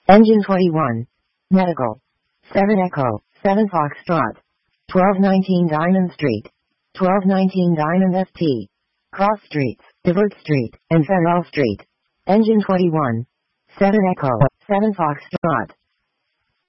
Engine 21. Medical. 7 Echo, 7 Foxtrot. 1219 Diamond Street. 1219 Diamond ST. Cross Streets, Divert Street, and Farrell Street. Engine 21. 7 Echo, 7 Foxtrot.